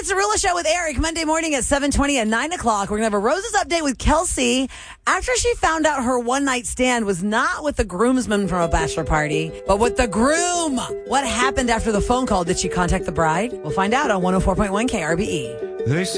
Cerullo Show with Eric, Monday morning at 7:20 and 9 o'clock. We're going to have a Roses update with Kelsey after she found out her one-night stand was not with the groomsman from a bachelor party, but with the groom. What happened after the phone call? Did she contact the bride? We'll find out on 104.1 KRBE. They say